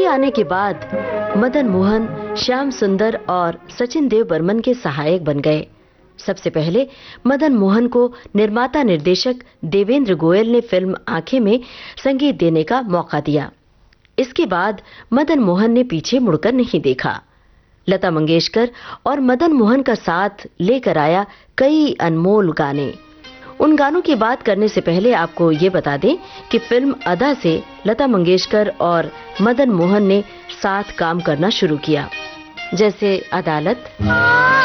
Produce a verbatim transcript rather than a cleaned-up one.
आई आने के बाद मदन मोहन श्याम सुंदर और सचिन देव बर्मन के सहायक बन गए। सबसे पहले मदन मोहन को निर्माता निर्देशक देवेंद्र गोयल ने फिल्म आंखें में संगीत देने का मौका दिया। इसके बाद मदन मोहन ने पीछे मुड़कर नहीं देखा। लता मंगेशकर और मदन मोहन का साथ लेकर आया कई अनमोल गाने। उन गानों की बात करने से पहले आपको ये बता दें कि फिल्म अदा से लता मंगेशकर और मदन मोहन ने साथ काम करना शुरू किया, जैसे अदालत,